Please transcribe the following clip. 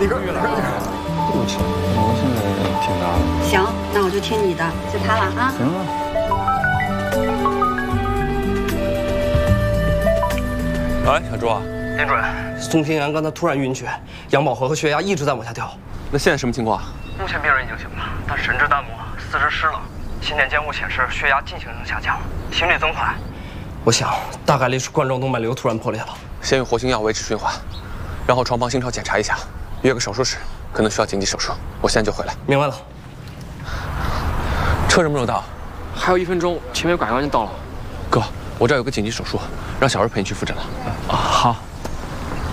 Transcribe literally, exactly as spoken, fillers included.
你哥，你哥， 对不起，我现在挺难的。 行，那我就听你的，就他了啊。 行啊。 哎，小朱啊， 林主任，宋平安刚才突然晕厥，杨宝和和血压一直在往下掉。 那现在什么情况？ 目前病人已经醒了，但神志淡漠，四肢湿冷，心电监护显示血压进行性下降，心率增快。我想大概率是冠状动脉瘤突然破裂了。 先用活性药维持循环，然后床旁心超检查一下，约个手术室，可能需要紧急手术。我现在就回来。 明白了。 车什么时候到？ 还有一分钟，前面拐弯就到了。 哥，我这儿有个紧急手术，让小瑞陪你去复诊了。 啊，好。